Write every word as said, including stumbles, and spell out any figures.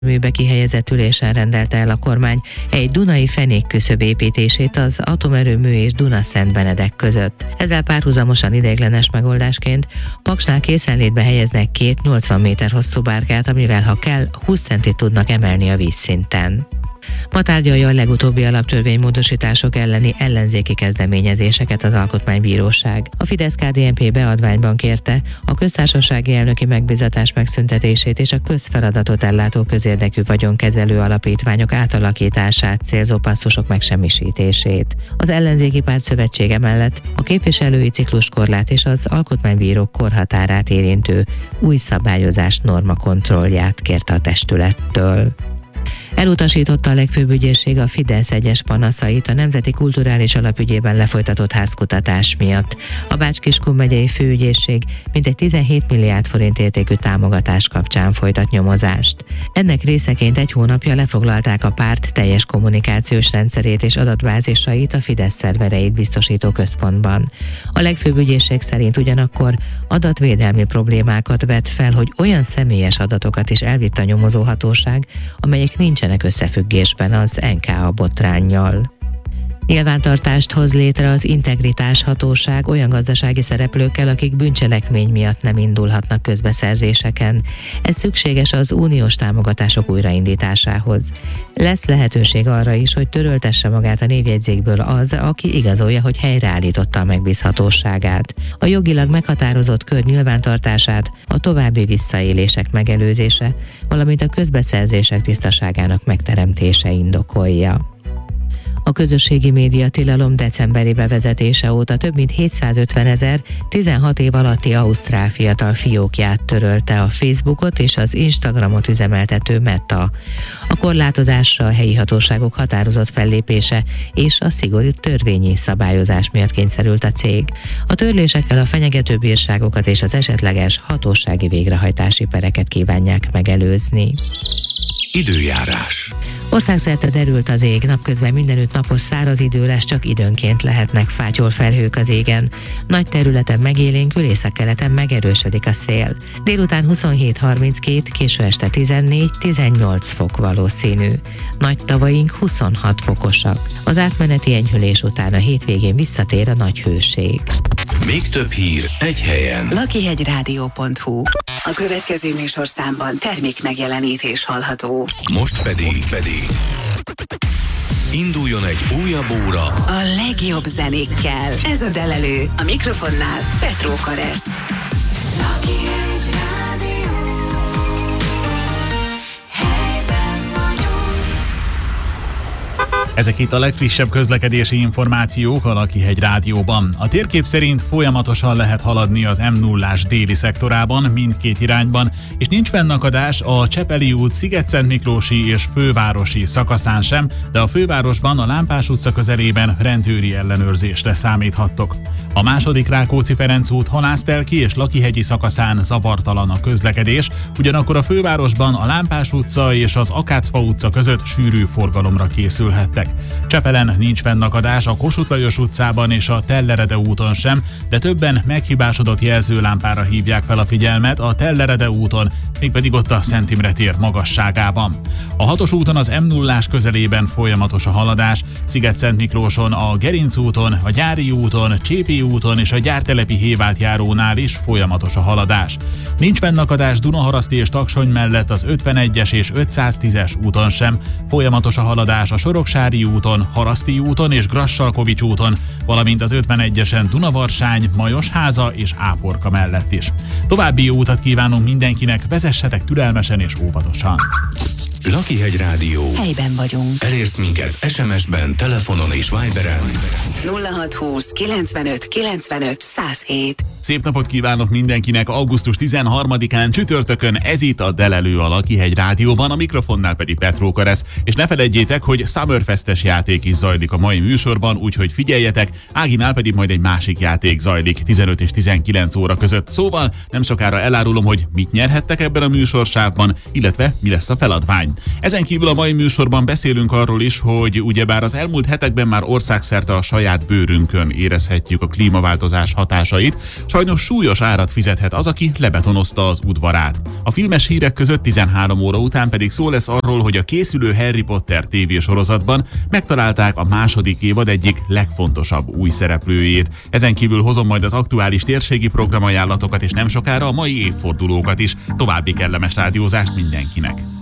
műbe kihelyezett ülésen rendelte el a kormány egy dunai fenékküszöb építését az atomerőmű és Duna-Szent Benedek között. Ezzel párhuzamosan ideiglenes megoldásként Paksnál készenlétbe helyeznek két nyolcvan méter hosszú bárkát, amivel ha kell, húsz centit tudnak emelni a vízszinten. Ma tárgyalja a legutóbbi alaptörvénymódosítások elleni ellenzéki kezdeményezéseket az Alkotmánybíróság. A Fidesz-ká dé en pé beadványban kérte a köztársasági elnöki megbízatás megszüntetését és a közfeladatot ellátó közérdekű vagyonkezelő alapítványok átalakítását célzó passzusok megsemmisítését. Az ellenzéki pártszövetsége mellett a képviselői cikluskorlát és az alkotmánybírók korhatárát érintő új szabályozás normakontrollját kérte a testülettől. Elutasította a legfőbb ügyészség a Fidesz egyes panaszait a Nemzeti Kulturális Alapügyében lefolytatott házkutatás miatt. A Bács-Kiskun megyei főügyészség mintegy tizenhét milliárd forint értékű támogatás kapcsán folytat nyomozást. Ennek részeként egy hónapja lefoglalták a párt teljes kommunikációs rendszerét és adatbázisait a Fidesz szervereit biztosító központban. A legfőbb ügyészség szerint ugyanakkor adatvédelmi problémákat vet fel, hogy olyan személyes adatokat is elvitt a nyomozóhatóság, amelyek nincsenek összefüggésben az en ká á botránnyal. Nyilvántartást hoz létre az Integritás Hatóság olyan gazdasági szereplőkkel, akik bűncselekmény miatt nem indulhatnak közbeszerzéseken. Ez szükséges az uniós támogatások újraindításához. Lesz lehetőség arra is, hogy töröltesse magát a névjegyzékből az, aki igazolja, hogy helyreállította a megbízhatóságát. A jogilag meghatározott kör nyilvántartását a további visszaélések megelőzése, valamint a közbeszerzések tisztaságának megteremtése indokolja. A közösségi média tilalom decemberi bevezetése óta több mint hétszázötven ezer tizenhat év alatti ausztrál fiatal fiókját törölte a Facebookot és az Instagramot üzemeltető Meta. A korlátozásra a helyi hatóságok határozott fellépése és a szigorú törvényi szabályozás miatt kényszerült a cég. A törlésekkel a fenyegető bírságokat és az esetleges hatósági végrehajtási pereket kívánják megelőzni. Időjárás. Országszerte derült az ég, napközben mindenütt napos száraz idő lesz, csak időnként lehetnek fátyol felhők az égen. Nagy területen megélénkül, északkeleten megerősödik a szél. Délután huszonhét harminckét, késő este tizennégy-tizennyolc fok valószínű. Nagy tavaink huszonhat fokosak. Az átmeneti enyhülés után a hétvégén visszatér a nagy hőség. Még több hír egy helyen. lakihegyrádió pont hu. A következő műsorszámban termék megjelenítés hallható. Most pedig, Most pedig induljon egy újabb óra a legjobb zenékkel. Ez a Delelő. A mikrofonnál Petró Karesz. Ezek itt a legfrissebb közlekedési információk a Lakihegy Rádióban. A térkép szerint folyamatosan lehet haladni az em nullás déli szektorában, mindkét irányban, és nincs fennakadás a Csepeli út, Szigetszentmiklósi és Fővárosi szakaszán sem, de a fővárosban a Lámpás utca közelében rendőri ellenőrzésre számíthattok. A második Rákóczi-Ferenc út, Halásztelki és Lakihegyi szakaszán zavartalan a közlekedés, ugyanakkor a fővárosban a Lámpás utca és az Akácfa utca között sűrű forgalomra készülhettek. Csepelen nincs fennakadás a Kossuth Lajos utcában és a Tellerede úton sem, de többen meghibásodott jelzőlámpára hívják fel a figyelmet a Tellerede úton, mégpedig ott a Szent Imre tér magasságában. A hatos úton az em nullás közelében folyamatos a haladás, Szigetszentmiklóson, a Gerinc úton, a Gyári úton, Csépi úton és a Gyártelepi Hévált járónál is folyamatos a haladás. Nincs fennakadás Dunaharaszti és Taksony mellett az ötvenegyes és ötszáztízes úton sem, folyamatos a haladás a Soroksári úton, Haraszti úton és Grassalkovics úton, valamint az ötvenegyesen Dunavarsány, Majosháza és Áporka mellett is. További jó utat kívánunk mindenkinek, vezessetek türelmesen és óvatosan. Lakihegy Rádió. Helyben vagyunk. Elérsz minket es em es-ben, telefonon és Viberen. nulla hat húsz kilencvenöt kilencvenöt száz hét. Szép napot kívánok mindenkinek, augusztus tizenharmadikán csütörtökön, ez itt a Delelő a Lakihegy Rádióban, a mikrofonnál pedig Petró Karesz, és ne feledjétek, hogy Summerfestes játék is zajlik a mai műsorban, úgyhogy figyeljetek, Áginál pedig majd egy másik játék zajlik tizenöt és tizenkilenc óra között, szóval nem sokára elárulom, hogy mit nyerhettek ebben a műsorsávban, illetve mi lesz a feladvány. járvány. Ezen kívül a mai műsorban beszélünk arról is, hogy ugyebár az elmúlt hetekben már országszerte a saját bőrünkön érezhetjük a klímaváltozás hatásait, sajnos súlyos árat fizethet az, aki lebetonozta az udvarát. A filmes hírek között tizenhárom óra után pedig szó lesz arról, hogy a készülő Harry Potter tévésorozatban megtalálták a második évad egyik legfontosabb új szereplőjét. Ezen kívül hozom majd az aktuális térségi programajánlatokat, és nem sokára a mai évfordulókat is. További kellemes rádiózást mindenkinek!